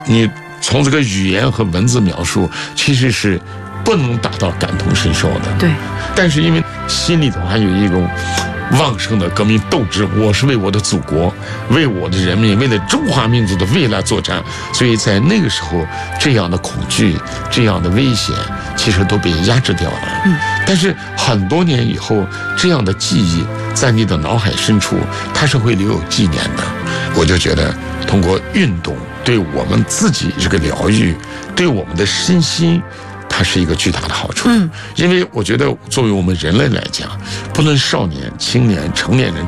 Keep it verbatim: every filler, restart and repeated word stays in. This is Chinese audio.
你从这个语言和文字描述，其实是不能达到感同身受的。 对， 但是因为心里头还有一种旺盛的革命斗志，我是为我的祖国，为我的人民，为了中华民族的未来作战，所以在那个时候，这样的恐惧，这样的危险，其实都被压制掉了。 嗯， 但是很多年以后，这样的记忆在你的脑海深处，它是会留有纪念的。我就觉得，通过运动对我们自己这个疗愈，对我们的身心，它是一个巨大的好处。 嗯， 因为我觉得作为我们人类来讲，不论少年、青年、成年人。